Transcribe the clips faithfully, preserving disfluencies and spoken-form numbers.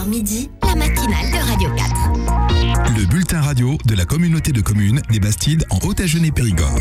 midi, la matinale de Radio quatre. Le bulletin radio de la communauté de communes des Bastides en Haute-Agenais-Périgord.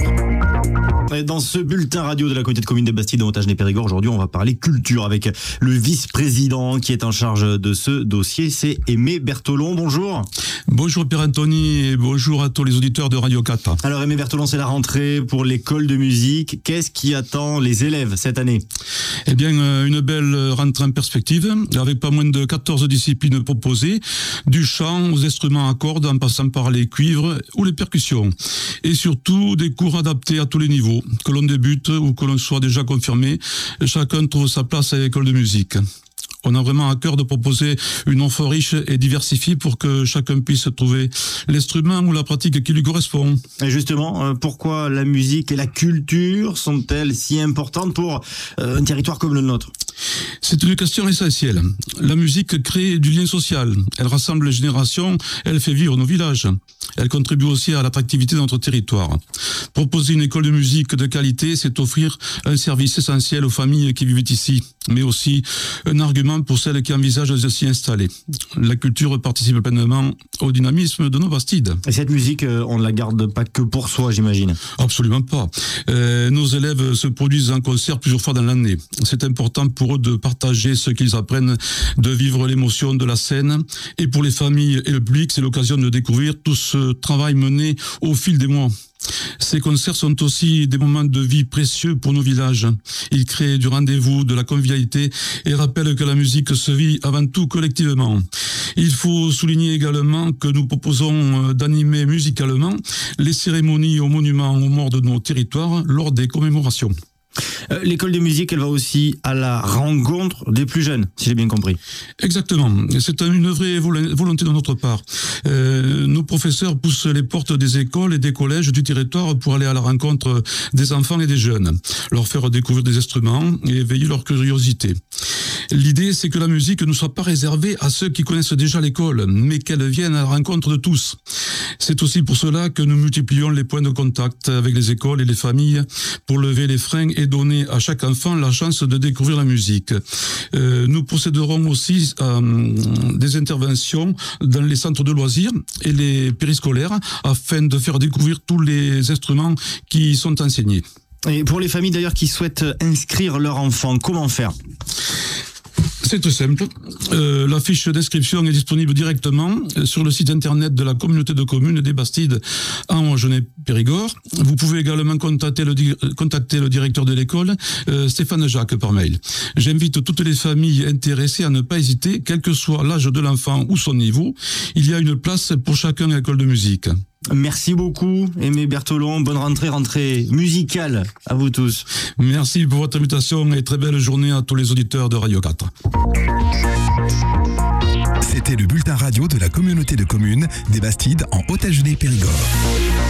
Dans ce bulletin radio de la communauté de communes des Bastides en Haute-Agenais-Périgord, aujourd'hui on va parler culture avec le vice-président qui est en charge de ce dossier, c'est Aimé Bertolon. Bonjour. Bonjour Pierre-Anthony et bonjour à tous les auditeurs de Radio quatre. Alors Aimé Bertolon, c'est la rentrée pour l'école de musique. Qu'est-ce qui attend les élèves cette année ? Eh bien, une belle rentrée en perspective avec pas moins de quatorze disciplines proposées, du chant aux instruments à cordes en passant par les cuivres ou les percussions. Et surtout des cours adaptés à tous les niveaux, que l'on débute ou que l'on soit déjà confirmé, chacun trouve sa place à l'école de musique. On a vraiment à cœur de proposer une offre riche et diversifiée pour que chacun puisse trouver l'instrument ou la pratique qui lui correspond. Et justement, pourquoi la musique et la culture sont-elles si importantes pour un territoire comme le nôtre ? C'est une question essentielle. La musique crée du lien social. Elle rassemble les générations, elle fait vivre nos villages. Elle contribue aussi à l'attractivité de notre territoire. Proposer une école de musique de qualité, c'est offrir un service essentiel aux familles qui vivent ici, mais aussi un argument pour celles qui envisagent de s'y installer. La culture participe pleinement au dynamisme de nos Bastides. Et cette musique, on ne la garde pas que pour soi, j'imagine ? Absolument pas. Euh, nos élèves se produisent en concert plusieurs fois dans l'année. C'est important pour eux de partager ce qu'ils apprennent, de vivre l'émotion de la scène. Et pour les familles et le public, c'est l'occasion de découvrir tout ce travail mené au fil des mois. Ces concerts sont aussi des moments de vie précieux pour nos villages. Ils créent du rendez-vous, de la convivialité et rappellent que la musique se vit avant tout collectivement. Il faut souligner également que nous proposons d'animer musicalement les cérémonies au monument aux morts de nos territoires lors des commémorations. L'école de musique, elle va aussi à la rencontre des plus jeunes, si j'ai bien compris. Exactement. C'est une vraie volonté de notre part. Euh, nos professeurs poussent les portes des écoles et des collèges du territoire pour aller à la rencontre des enfants et des jeunes, leur faire découvrir des instruments et éveiller leur curiosité. L'idée, c'est que la musique ne soit pas réservée à ceux qui connaissent déjà l'école, mais qu'elle vienne à la rencontre de tous. C'est aussi pour cela que nous multiplions les points de contact avec les écoles et les familles pour lever les freins et donner à chaque enfant la chance de découvrir la musique. Euh, nous procéderons aussi à euh, des interventions dans les centres de loisirs et les périscolaires afin de faire découvrir tous les instruments qui sont enseignés. Et pour les familles d'ailleurs qui souhaitent inscrire leur enfant, comment faire ? C'est très simple. Euh, la fiche d'inscription est disponible directement sur le site internet de la communauté de communes des Bastides en Haute-Agenais-Périgord. Vous pouvez également contacter le, di- contacter le directeur de l'école, euh, Stéphane Jacques, par mail. J'invite toutes les familles intéressées à ne pas hésiter, quel que soit l'âge de l'enfant ou son niveau. Il y a une place pour chacun à l'école de musique. Merci beaucoup, Aimé Bertolon. Bonne rentrée, rentrée musicale à vous tous. Merci pour votre invitation et très belle journée à tous les auditeurs de Radio quatre. C'était le bulletin radio de la communauté de communes des Bastides en Haute-Agenais-Périgord.